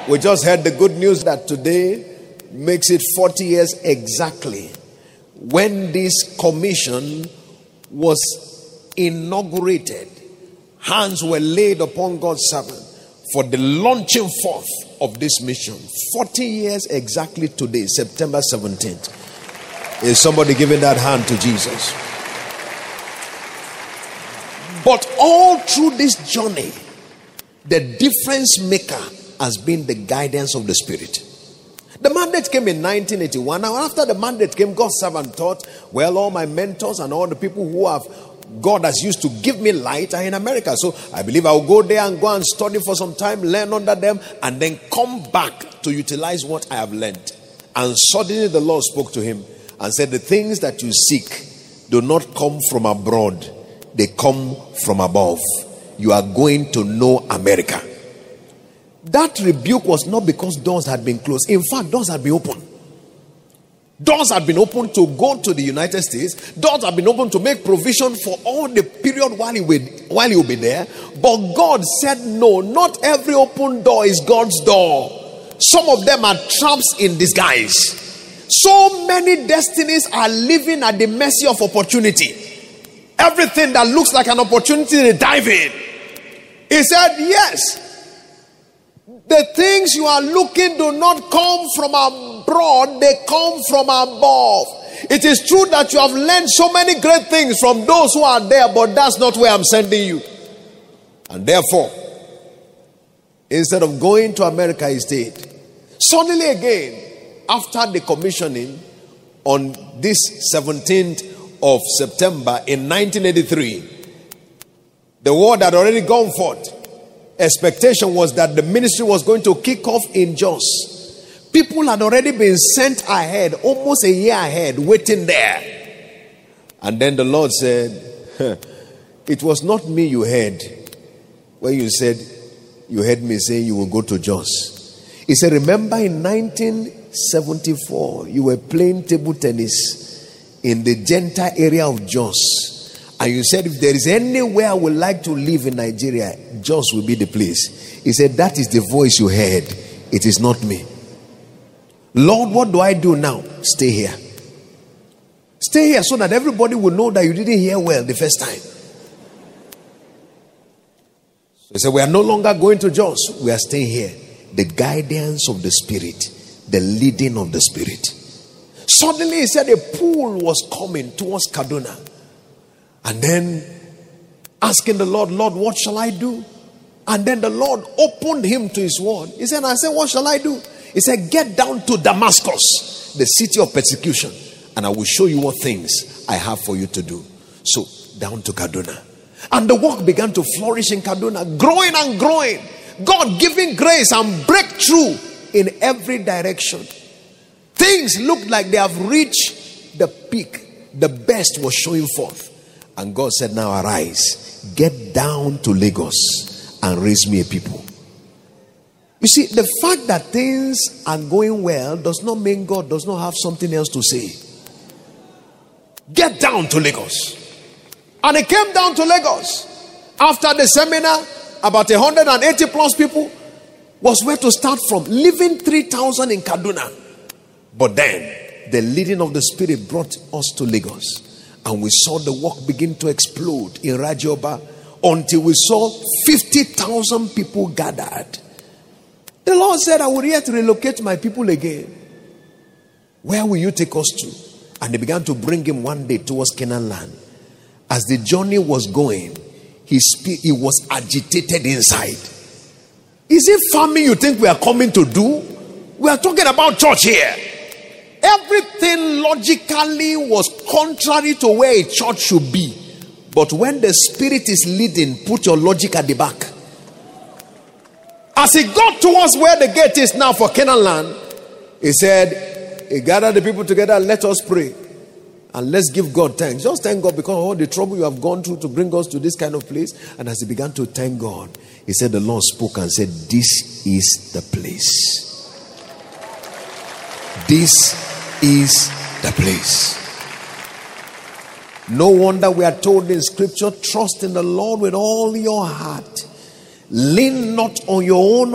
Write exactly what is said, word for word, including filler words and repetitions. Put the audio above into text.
We just heard the good news that today makes it forty years exactly when this commission was inaugurated. Hands were laid upon God's servant for the launching forth of this mission. forty years exactly today, September seventeenth. Is somebody giving that hand to Jesus? But all through this journey, the difference maker has been the guidance of the Spirit. The mandate came in nineteen eighty-one. Now, after the mandate came, God's servant thought, well, all my mentors and all the people who have God has used to give me light are in America. So I believe I'll go there and go and study for some time, learn under them, and then come back to utilize what I have learned. And suddenly the Lord spoke to him and said, the things that you seek do not come from abroad. They come from above. You are going to know America. That rebuke was not because doors had been closed. In fact, doors had been opened. Doors had been opened to go to the United States. Doors had been opened to make provision for all the period while he will, while he will be there. But God said, no, not every open door is God's door. Some of them are traps in disguise. So many destinies are living at the mercy of opportunity. Everything that looks like an opportunity, they dive in. He said, yes. The things you are looking do not come from abroad, they come from above. It is true that you have learned so many great things from those who are there, but that's not where I'm sending you. And therefore, instead of going to America, he stayed. Suddenly again, after the commissioning on this seventeenth of September in nineteen eighty-three, the word had already gone forth. Expectation was that the ministry was going to kick off in Jos. People had already been sent ahead, almost a year ahead, waiting there. And then the Lord said, huh, it was not me you heard when you said, you heard me say you will go to Jos. He said, remember in nineteen seventy-four, you were playing table tennis in the Gentile area of Jos. And you said, if there is anywhere I would like to live in Nigeria, Jos will be the place. He said, that is the voice you heard. It is not me. Lord, what do I do now? Stay here. Stay here so that everybody will know that you didn't hear well the first time. So he said, we are no longer going to Jos. We are staying here. The guidance of the Spirit, the leading of the Spirit. Suddenly he said a pool was coming towards Kaduna. And then asking the Lord, Lord, what shall I do? And then the Lord opened him to his word. He said, I said, what shall I do? He said, get down to Damascus, the city of persecution, and I will show you what things I have for you to do. So down to Kaduna. And the work began to flourish in Kaduna, growing and growing. God giving grace and breakthrough in every direction. Things looked like they have reached the peak. The best was showing forth. And God said, now arise, get down to Lagos and raise me a people. You see, the fact that things are going well does not mean God does not have something else to say. Get down to Lagos. And he came down to Lagos. After the seminar, about one hundred eighty plus people was where to start from, leaving three thousand in Kaduna. But then, the leading of the Spirit brought us to Lagos. And we saw the work begin to explode in Rajoba until we saw fifty thousand people gathered. The Lord said, I will yet relocate my people again. Where will you take us to? And they began to bring him one day towards Canaan land. As the journey was going, he, spe- he was agitated inside. Is it farming you think we are coming to do? We are talking about church here. Everything logically was contrary to where a church should be. But when the Spirit is leading, put your logic at the back. As he got towards where the gate is now for Canaan land, he said, he gathered the people together, let us pray. And let's give God thanks. Just thank God because of all the trouble you have gone through to bring us to this kind of place. And as he began to thank God, he said, the Lord spoke and said, this is the place. This is the place. No wonder we are told in scripture, trust in the Lord with all your heart. Lean not on your own